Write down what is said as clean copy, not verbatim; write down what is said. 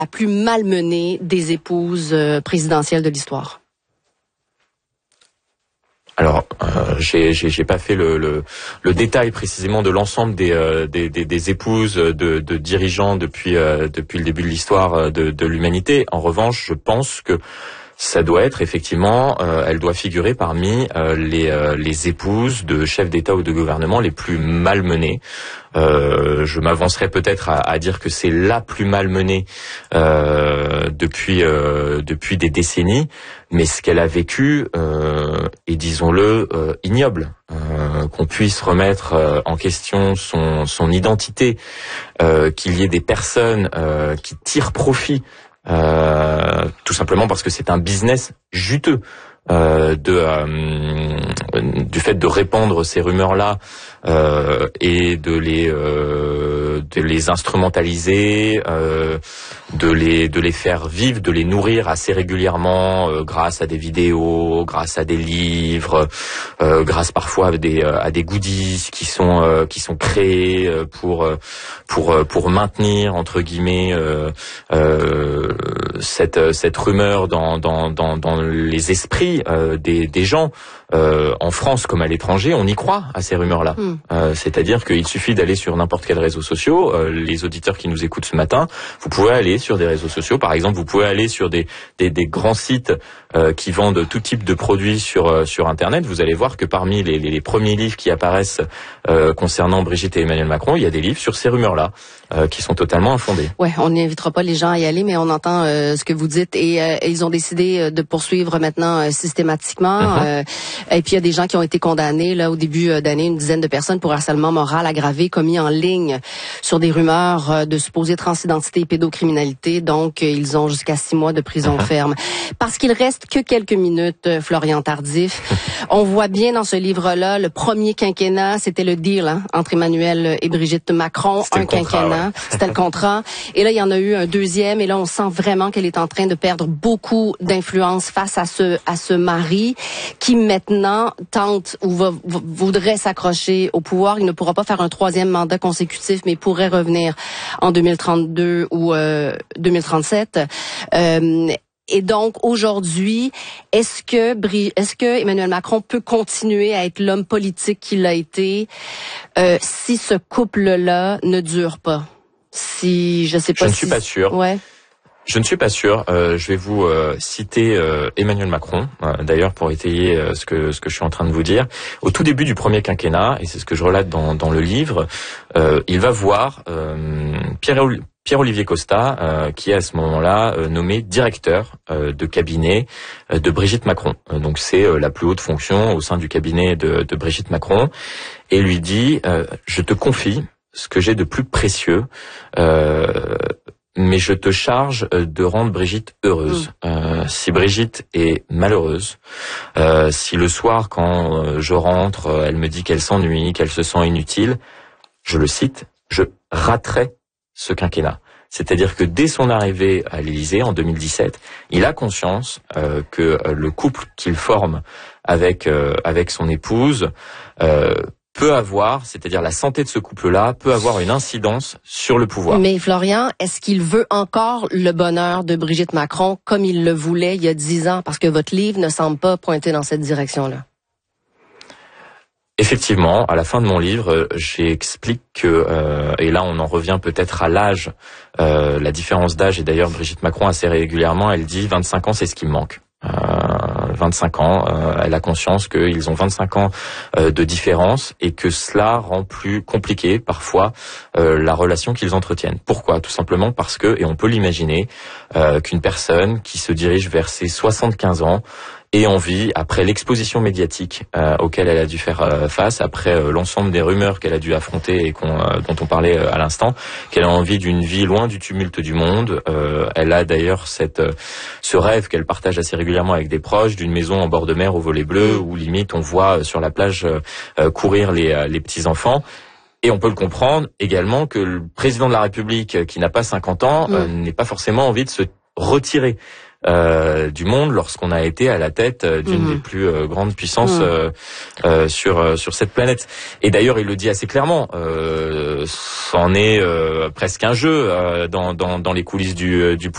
la plus malmenée des épouses présidentielles de l'histoire? Alors, j'ai pas fait le détail précisément de l'ensemble des épouses de dirigeants depuis le début de l'histoire de l'humanité. En revanche, je pense que ça doit être effectivement, elle doit figurer parmi les épouses de chefs d'État ou de gouvernement les plus malmenées. Je m'avancerais peut-être à dire que c'est la plus malmenée depuis des décennies, mais ce qu'elle a vécu est, disons-le, ignoble. Qu'on puisse remettre en question son identité, qu'il y ait des personnes qui tirent profit tout simplement parce que c'est un business juteux du fait de répandre ces rumeurs-là et de les instrumentaliser, de les faire vivre, de les nourrir assez régulièrement grâce à des vidéos, grâce à des livres, grâce parfois à des goodies qui sont créés pour maintenir entre guillemets cette rumeur dans les esprits des gens. En France comme à l'étranger, on y croit à ces rumeurs-là. C'est-à-dire qu'il suffit d'aller sur n'importe quel réseau social. Les auditeurs qui nous écoutent ce matin, vous pouvez aller sur des réseaux sociaux. Par exemple, vous pouvez aller sur des grands sites qui vendent tout type de produits sur Internet. Vous allez voir que parmi les premiers livres qui apparaissent concernant Brigitte et Emmanuel Macron, il y a des livres sur ces rumeurs-là qui sont totalement infondés. Ouais, on n'invitera pas les gens à y aller, mais on entend ce que vous dites et ils ont décidé de poursuivre maintenant systématiquement. Et puis il y a des gens qui ont été condamnés là au début d'année, une dizaine de personnes pour harcèlement moral aggravé commis en ligne sur des rumeurs de supposée transidentité et pédocriminalité. Donc ils ont jusqu'à 6 mois de prison ferme. Parce qu'il reste que quelques minutes, Florian Tardif. On voit bien dans ce livre-là le premier quinquennat, c'était le deal entre Emmanuel et Brigitte Macron, un quinquennat, c'était le contrat. Et là il y en a eu un deuxième et là on sent vraiment qu'elle est en train de perdre beaucoup d'influence face à ce mari qui maintenant tente ou voudrait s'accrocher au pouvoir. Il ne pourra pas faire un troisième mandat consécutif, mais pourrait revenir en 2032 ou 2037. Et donc, aujourd'hui, est-ce que Emmanuel Macron peut continuer à être l'homme politique qu'il a été si ce couple-là ne dure pas? Je ne suis pas sûr. Ouais. Je ne suis pas sûr. Je vais vous citer Emmanuel Macron, d'ailleurs, pour étayer ce que je suis en train de vous dire. Au tout début du premier quinquennat, et c'est ce que je relate dans le livre, il va voir Pierre-Olivier Costa, qui est à ce moment-là nommé directeur de cabinet de Brigitte Macron. Donc c'est la plus haute fonction au sein du cabinet de Brigitte Macron, et lui dit je te confie ce que j'ai de plus précieux. Mais je te charge de rendre Brigitte heureuse. Si Brigitte est malheureuse, si le soir quand je rentre, elle me dit qu'elle s'ennuie, qu'elle se sent inutile, je le cite, je raterai ce quinquennat. C'est-à-dire que dès son arrivée à l'Élysée en 2017, il a conscience que le couple qu'il forme avec son épouse peut avoir, c'est-à-dire la santé de ce couple-là, peut avoir une incidence sur le pouvoir. Mais Florian, est-ce qu'il veut encore le bonheur de Brigitte Macron comme il le voulait il y a 10 ans? Parce que votre livre ne semble pas pointer dans cette direction-là. Effectivement, à la fin de mon livre, j'explique que, et là on en revient peut-être à l'âge, la différence d'âge, et d'ailleurs Brigitte Macron assez régulièrement, elle dit 25 ans c'est ce qui me manque. 25 ans, elle a conscience qu'ils ont 25 ans de différence et que cela rend plus compliqué parfois la relation qu'ils entretiennent. Pourquoi? Tout simplement parce que, et on peut l'imaginer, qu'une personne qui se dirige vers ses 75 ans ait envie, après l'exposition médiatique auquel elle a dû faire face, après l'ensemble des rumeurs qu'elle a dû affronter et dont on parlait à l'instant, qu'elle a envie d'une vie loin du tumulte du monde. Elle a d'ailleurs ce rêve qu'elle partage assez régulièrement avec des proches, d'une maison en bord de mer au volet bleu, où limite on voit sur la plage courir les petits-enfants. Et on peut le comprendre également que le président de la République, qui n'a pas 50 ans, n'ait pas forcément envie de se retirer du monde lorsqu'on a été à la tête d'une des plus grandes puissances sur cette planète. Et d'ailleurs, il le dit assez clairement. C'en est presque un jeu dans les coulisses du pouvoir.